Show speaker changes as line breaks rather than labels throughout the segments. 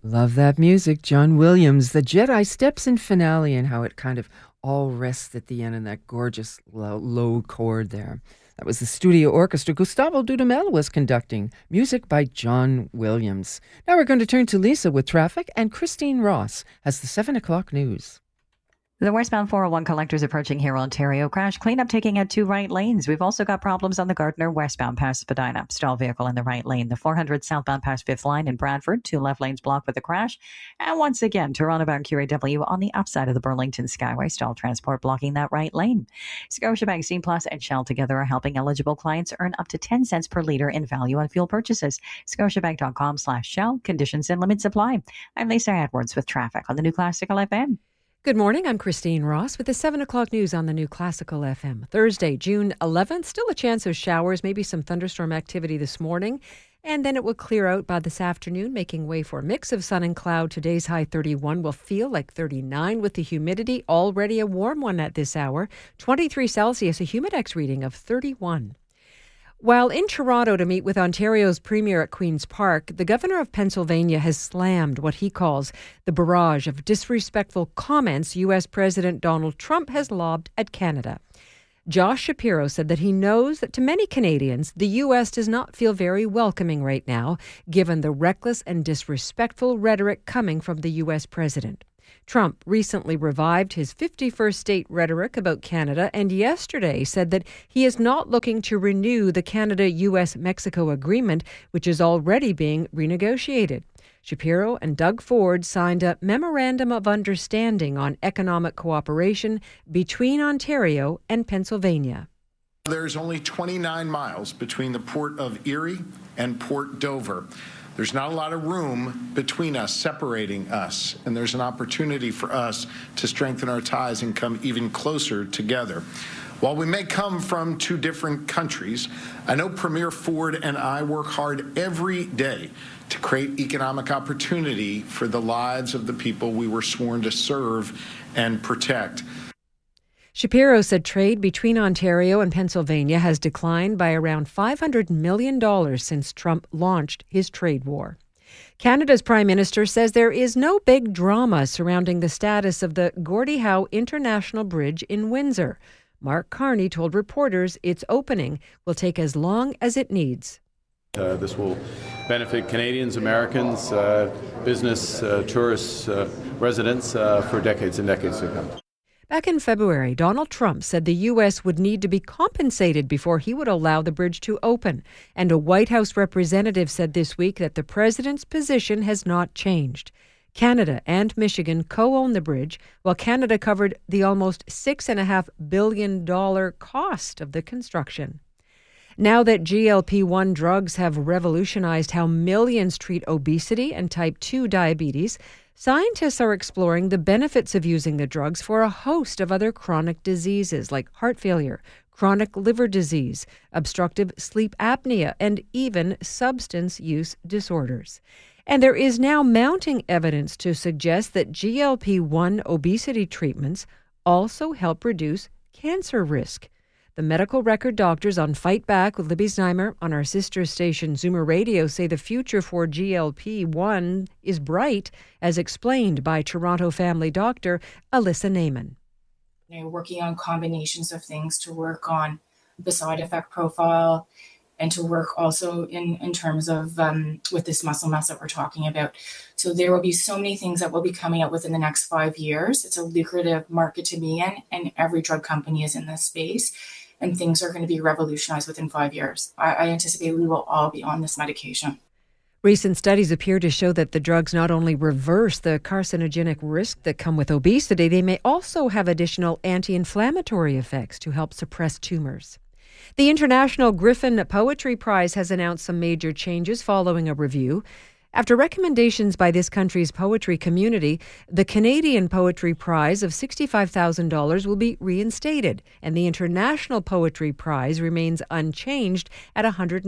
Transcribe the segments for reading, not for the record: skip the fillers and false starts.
Love that music. John Williams, the Jedi Steps in finale, and how it kind of all rests at the end in that gorgeous low chord there. That was the studio orchestra. Gustavo Dudamel was conducting. Music by John Williams. Now we're going to turn to Lisa with traffic, and Christine Ross has the 7 o'clock news.
The westbound 401 collectors approaching here, Ontario. Crash cleanup taking out 2 right lanes. We've also got problems on the Gardiner westbound past Spadina. Stall vehicle in the right lane. The 400 southbound past 5th line in Bradford. 2 left lanes blocked with a crash. And once again, Toronto bound QAW on the upside of the Burlington Skyway. Stall transport blocking that right lane. Scotiabank, C Plus, and Shell together are helping eligible clients earn up to 10 cents per litre in value on fuel purchases. Scotiabank.com/Shell. Conditions and limits apply. I'm Lisa Edwards with traffic on the New Classical FM.
Good morning, I'm Christine Ross with the 7 o'clock news on the New Classical FM. Thursday, June 11th, still a chance of showers, maybe some thunderstorm activity this morning, and then it will clear out by this afternoon, making way for a mix of sun and cloud. Today's high 31 will feel like 39 with the humidity already a warm one at this hour. 23 Celsius, a humidex reading of 31. While in Toronto to meet with Ontario's Premier at Queen's Park, the Governor of Pennsylvania has slammed what he calls the barrage of disrespectful comments U.S. President Donald Trump has lobbed at Canada. Josh Shapiro said that he knows that to many Canadians, the U.S. does not feel very welcoming right now, given the reckless and disrespectful rhetoric coming from the U.S. President. Trump recently revived his 51st state rhetoric about Canada and yesterday said that he is not looking to renew the Canada-US-Mexico agreement, which is already being renegotiated. Shapiro and Doug Ford signed a memorandum of understanding on economic cooperation between Ontario and Pennsylvania.
There's only 29 miles between the Port of Erie and Port Dover. There's not a lot of room between us, separating us, and there's an opportunity for us to strengthen our ties and come even closer together. While we may come from 2 different countries, I know Premier Ford and I work hard every day to create economic opportunity for the lives of the people we were sworn to serve and protect.
Shapiro said trade between Ontario and Pennsylvania has declined by around $500 million since Trump launched his trade war. Canada's Prime Minister says there is no big drama surrounding the status of the Gordie Howe International Bridge in Windsor. Mark Carney told reporters its opening will take as long as it needs.
This will benefit Canadians, Americans, business, tourists, residents for decades and decades to come.
Back in February, Donald Trump said the U.S. would need to be compensated before he would allow the bridge to open. And a White House representative said this week that the president's position has not changed. Canada and Michigan co-own the bridge, while Canada covered the almost $6.5 billion cost of the construction. Now that GLP-1 drugs have revolutionized how millions treat obesity and type 2 diabetes, scientists are exploring the benefits of using the drugs for a host of other chronic diseases like heart failure, chronic liver disease, obstructive sleep apnea, and even substance use disorders. And there is now mounting evidence to suggest that GLP-1 obesity treatments also help reduce cancer risk. The medical record doctors on Fight Back with Libby Znaimer on our sister station Zoomer Radio say the future for GLP-1 is bright, as explained by Toronto family doctor Alyssa Naiman.
They're working on combinations of things to work on the side effect profile and to work also in terms of with this muscle mass that we're talking about. So there will be so many things that will be coming out within the next 5 years. It's a lucrative market to be in, and every drug company is in this space. And things are going to be revolutionized within 5 years. I anticipate we will all be on this medication.
Recent studies appear to show that the drugs not only reverse the carcinogenic risk that come with obesity, they may also have additional anti-inflammatory effects to help suppress tumors. The International Griffin Poetry Prize has announced some major changes following a review. After recommendations by this country's poetry community, the Canadian Poetry Prize of $65,000 will be reinstated, and the International Poetry Prize remains unchanged at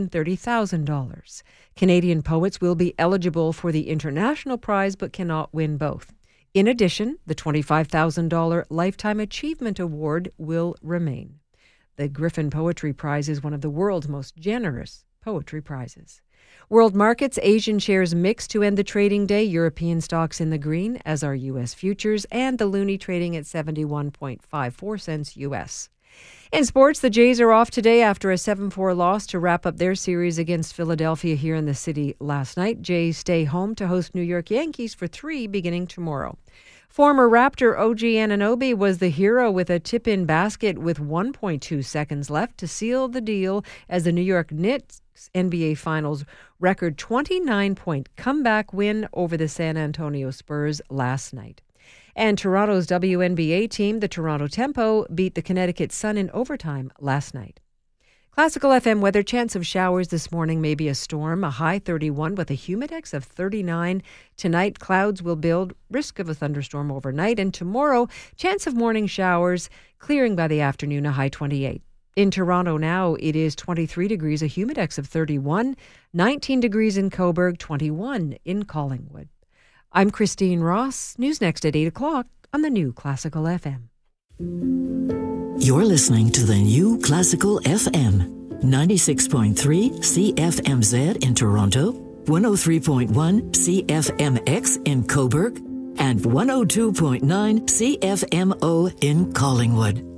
$130,000. Canadian poets will be eligible for the International Prize but cannot win both. In addition, the $25,000 Lifetime Achievement Award will remain. The Griffin Poetry Prize is one of the world's most generous poetry prizes. World markets, Asian shares mixed to end the trading day. European stocks in the green, as are U.S. futures, and the loonie trading at 71.54 cents U.S. In sports, the Jays are off today after a 7-4 loss to wrap up their series against Philadelphia here in the city last night. Jays stay home to host New York Yankees for 3 beginning tomorrow. Former Raptor OG Anunoby was the hero with a tip-in basket with 1.2 seconds left to seal the deal as the New York Knicks NBA Finals record 29-point comeback win over the San Antonio Spurs last night. And Toronto's WNBA team, the Toronto Tempo, beat the Connecticut Sun in overtime last night. Classical FM weather, chance of showers this morning, maybe a storm, a high 31 with a humidex of 39. Tonight, clouds will build, risk of a thunderstorm overnight. And tomorrow, chance of morning showers, clearing by the afternoon, a high 28. In Toronto now, it is 23 degrees, a humidex of 31, 19 degrees in Cobourg, 21 in Collingwood. I'm Christine Ross. News next at 8 o'clock on the New Classical FM.
You're listening to the New Classical FM, 96.3 CFMZ in Toronto, 103.1 CFMX in Cobourg, and 102.9 CFMO in Collingwood.